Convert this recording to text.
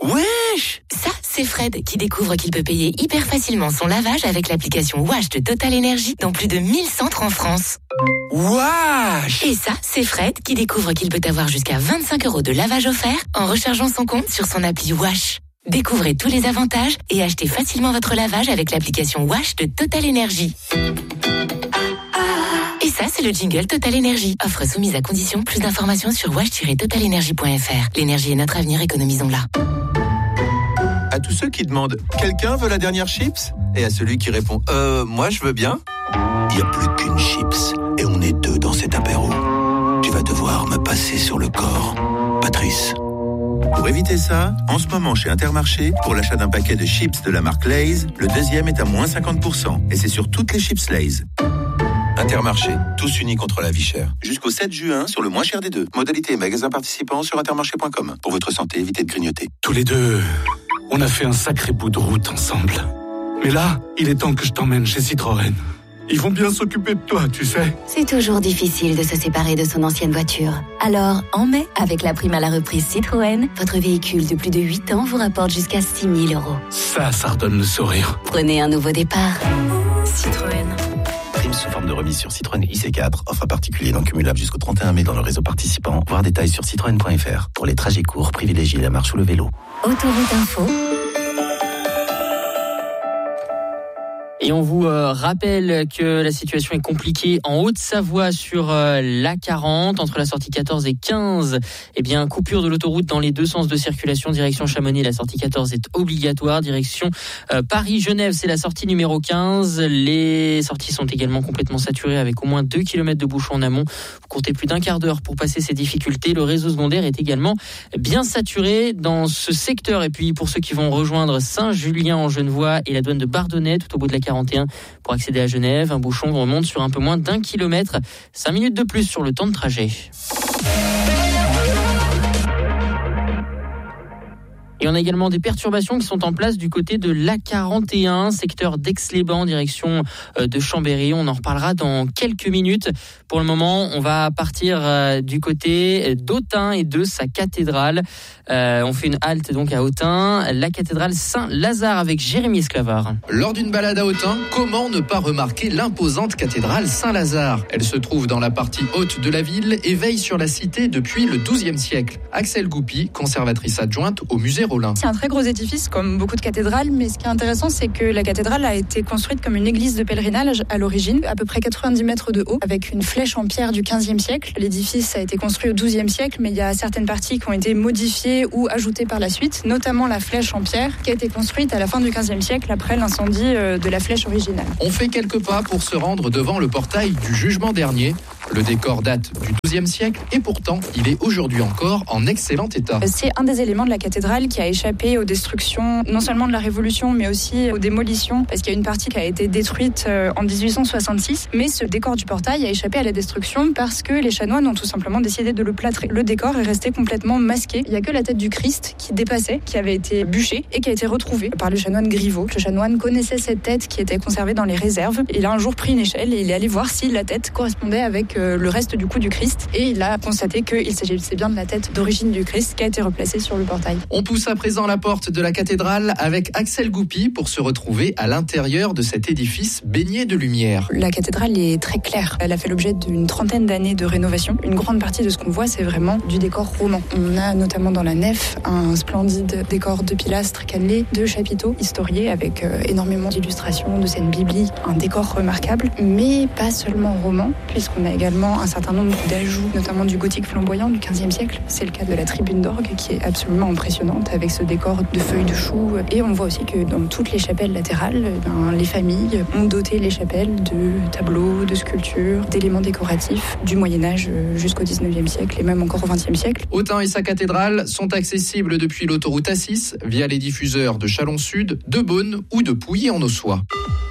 Wesh! Ça, c'est Fred qui découvre qu'il peut payer hyper facilement son lavage avec l'application Wash de Total Energy dans plus de 1000 centres en France. Wesh! Et ça, c'est Fred qui découvre qu'il peut avoir jusqu'à 25 € de lavage offert en rechargeant son compte sur son appli Wash. Découvrez tous les avantages et achetez facilement votre lavage avec l'application Wash de Total Energy. Et ça, c'est le jingle Total Energy. Offre soumise à condition. Plus d'informations sur wash-totalenergy.fr. L'énergie est notre avenir, économisons-la. À tous ceux qui demandent « Quelqu'un veut la dernière chips ?» et à celui qui répond « Moi, je veux bien », il n'y a plus qu'une chips et on est deux dans cet apéro. Tu vas devoir me passer sur le corps, Patrice. Pour éviter ça, en ce moment chez Intermarché, pour l'achat d'un paquet de chips de la marque Lay's, le deuxième est à moins 50%. Et c'est sur toutes les chips Lay's. Intermarché, tous unis contre la vie chère. Jusqu'au 7 juin, sur le moins cher des deux. Modalité et magasin participants sur intermarché.com. Pour votre santé, évitez de grignoter. Tous les deux, on a fait un sacré bout de route ensemble. Mais là, il est temps que je t'emmène chez Citroën. Ils vont bien s'occuper de toi, tu sais. C'est toujours difficile de se séparer de son ancienne voiture. Alors, en mai, avec la prime à la reprise Citroën, votre véhicule de plus de 8 ans vous rapporte jusqu'à 6 000 €. Ça redonne le sourire. Prenez un nouveau départ. Citroën. Prime sous forme de remise sur Citroën IC4. Offre particulier non cumulable jusqu'au 31 mai dans le réseau participant. Voir détails sur citroën.fr. Pour les trajets courts, privilégiez la marche ou le vélo. Autoroute Info. Et on vous rappelle que la situation est compliquée en Haute-Savoie sur l'A40 entre la sortie 14 et 15. Eh bien, coupure de l'autoroute dans les deux sens de circulation. Direction Chamonix, la sortie 14 est obligatoire. Direction Paris-Genève, c'est la sortie numéro 15. Les sorties sont également complètement saturées avec au moins 2 km de bouchons en amont. Vous comptez plus d'un quart d'heure pour passer ces difficultés. Le réseau secondaire est également bien saturé dans ce secteur. Et puis, pour ceux qui vont rejoindre Saint-Julien-en-Genevois et la douane de Bardonnay, tout au bout de la 41 pour accéder à Genève, un bouchon remonte sur un peu moins d'1 kilomètre, 5 minutes de plus sur le temps de trajet. Et on a également des perturbations qui sont en place du côté de l'A41, secteur d'Aix-les-Bains, direction de Chambéry. On en reparlera dans quelques minutes. Pour le moment, on va partir du côté d'Autun et de sa cathédrale. On fait une halte donc à Autun, la cathédrale Saint-Lazare avec Jérémy Esclavard. Lors d'une balade à Autun, comment ne pas remarquer l'imposante cathédrale Saint-Lazare ? Elle se trouve dans la partie haute de la ville et veille sur la cité depuis le XIIe siècle. Axel Goupy, conservatrice adjointe au musée Rollin. C'est un très gros édifice, comme beaucoup de cathédrales, mais ce qui est intéressant, c'est que la cathédrale a été construite comme une église de pèlerinage à l'origine, à peu près 90 mètres de haut, avec une flèche en pierre du XVe siècle. L'édifice a été construit au XIIe siècle, mais il y a certaines parties qui ont été modifiées ou ajoutées par la suite, notamment la flèche en pierre, qui a été construite à la fin du XVe siècle, après l'incendie de la flèche originale. On fait quelques pas pour se rendre devant le portail du jugement dernier. Le décor date du XIIe siècle et pourtant, il est aujourd'hui encore en excellent état. C'est un des éléments de la cathédrale qui a échappé aux destructions, non seulement de la Révolution, mais aussi aux démolitions, parce qu'il y a une partie qui a été détruite en 1866. Mais ce décor du portail a échappé à la destruction parce que les chanoines ont tout simplement décidé de le plâtrer. Le décor est resté complètement masqué. Il n'y a que la tête du Christ qui dépassait, qui avait été bûchée et qui a été retrouvée par le chanoine Griveau. Le chanoine connaissait cette tête qui était conservée dans les réserves. Il a un jour pris une échelle et il est allé voir si la tête correspondait avec le reste du cou du Christ et il a constaté qu'il s'agissait bien de la tête d'origine du Christ qui a été replacée sur le portail. On pousse à présent la porte de la cathédrale avec Axel Goupy pour se retrouver à l'intérieur de cet édifice baigné de lumière. La cathédrale est très claire. Elle a fait l'objet d'une trentaine d'années de rénovation. Une grande partie de ce qu'on voit, c'est vraiment du décor roman. On a notamment dans la nef un splendide décor de pilastres cannelés, de chapiteaux historiés avec énormément d'illustrations, de scènes bibliques, un décor remarquable, mais pas seulement roman, puisqu'on a également un certain nombre d'ajouts, notamment du gothique flamboyant du XVe siècle. C'est le cas de la tribune d'orgue qui est absolument impressionnante avec ce décor de feuilles de chou. Et on voit aussi que dans toutes les chapelles latérales, les familles ont doté les chapelles de tableaux, de sculptures, d'éléments décoratifs du Moyen-Âge jusqu'au XIXe siècle et même encore au XXe siècle. Autun et sa cathédrale sont accessibles depuis l'autoroute A6 via les diffuseurs de Chalon-Sud, de Beaune ou de Pouilly-en-Ossois.